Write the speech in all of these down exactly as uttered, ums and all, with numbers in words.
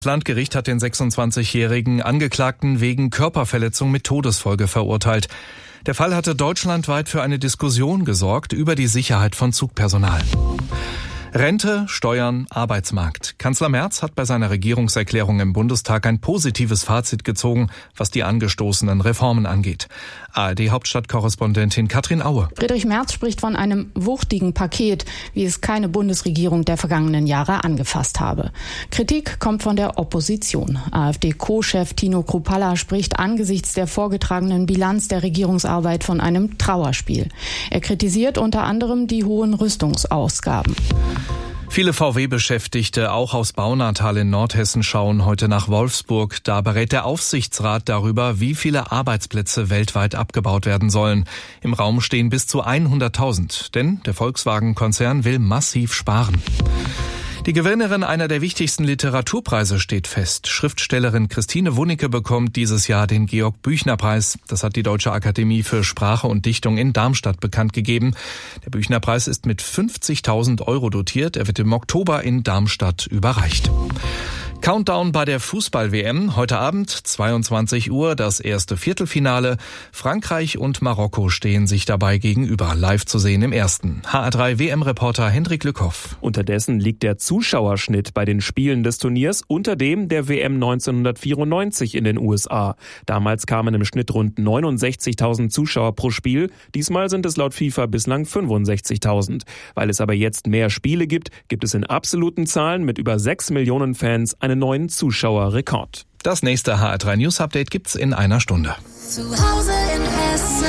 Das Landgericht hat den sechsundzwanzigjährigen Angeklagten wegen Körperverletzung mit Todesfolge verurteilt. Der Fall hatte deutschlandweit für eine Diskussion gesorgt über die Sicherheit von Zugpersonal. Rente, Steuern, Arbeitsmarkt. Kanzler Merz hat bei seiner Regierungserklärung im Bundestag ein positives Fazit gezogen, was die angestoßenen Reformen angeht. A R D-Hauptstadtkorrespondentin Katrin Aue. Friedrich Merz spricht von einem wuchtigen Paket, wie es keine Bundesregierung der vergangenen Jahre angefasst habe. Kritik kommt von der Opposition. AfD-Co-Chef Tino Kruppalla spricht angesichts der vorgetragenen Bilanz der Regierungsarbeit von einem Trauerspiel. Er kritisiert unter anderem die hohen Rüstungsausgaben. Viele V W-Beschäftigte, auch aus Baunatal in Nordhessen, schauen heute nach Wolfsburg. Da berät der Aufsichtsrat darüber, wie viele Arbeitsplätze weltweit abgebaut werden sollen. Im Raum stehen bis zu hunderttausend, denn der Volkswagen-Konzern will massiv sparen. Die Gewinnerin einer der wichtigsten Literaturpreise steht fest. Schriftstellerin Christine Wunicke bekommt dieses Jahr den Georg-Büchner-Preis. Das hat die Deutsche Akademie für Sprache und Dichtung in Darmstadt bekannt gegeben. Der Büchner-Preis ist mit fünfzigtausend Euro dotiert. Er wird im Oktober in Darmstadt überreicht. Countdown bei der Fußball-W M. Heute Abend, zweiundzwanzig Uhr, das erste Viertelfinale. Frankreich und Marokko stehen sich dabei gegenüber. Live zu sehen im ersten. H R drei W M-Reporter Hendrik Lückhoff. Unterdessen liegt der Zuschauerschnitt bei den Spielen des Turniers unter dem der W M neunzehnhundertvierundneunzig in den U S A. Damals kamen im Schnitt rund neunundsechzigtausend Zuschauer pro Spiel. Diesmal sind es laut FIFA bislang fünfundsechzigtausend. Weil es aber jetzt mehr Spiele gibt, gibt es in absoluten Zahlen mit über sechs Millionen Fans einen neuen Zuschauerrekord. Das nächste H R drei News Update gibt's in einer Stunde. Zu Hause in Hessen.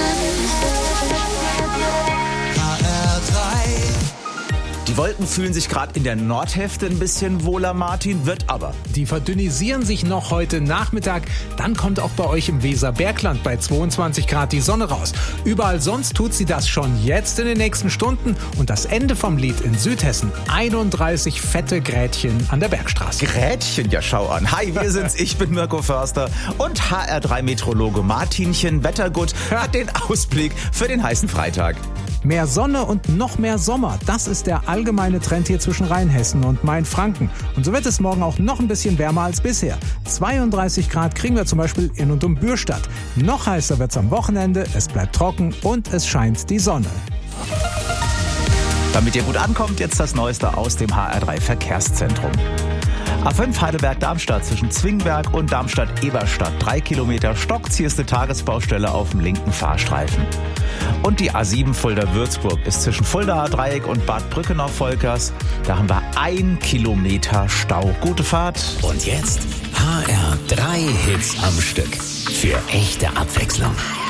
H R drei. Die Wolken fühlen sich gerade in der Nordhälfte ein bisschen wohler, Martin, wird aber. Die verdünnisieren sich noch heute Nachmittag. Dann kommt auch bei euch im Weserbergland bei zweiundzwanzig Grad die Sonne raus. Überall sonst tut sie das schon jetzt in den nächsten Stunden. Und das Ende vom Lied in Südhessen. einunddreißig fette Grätchen an der Bergstraße. Grätchen, ja schau an. Hi, wir sind's, ich bin Mirko Förster und H R drei Meteorologe Martinchen Wettergut hat den Ausblick für den heißen Freitag. Mehr Sonne und noch mehr Sommer, das ist der allgemeine Trend hier zwischen Rheinhessen und Mainfranken. Und so wird es morgen auch noch ein bisschen wärmer als bisher. zweiunddreißig Grad kriegen wir zum Beispiel in und um Bürstadt. Noch heißer wird's am Wochenende, es bleibt trocken und es scheint die Sonne. Damit ihr gut ankommt, jetzt das Neueste aus dem H R drei Verkehrszentrum. A fünf Heidelberg-Darmstadt zwischen Zwingberg und Darmstadt-Eberstadt. Drei Kilometer stockzierste Tagesbaustelle auf dem linken Fahrstreifen. Und die A sieben Fulda-Würzburg ist zwischen Fuldaer Dreieck und Bad Brückenau-Volkers. Da haben wir ein Kilometer Stau. Gute Fahrt. Und jetzt H R drei Hits am Stück. Für echte Abwechslung.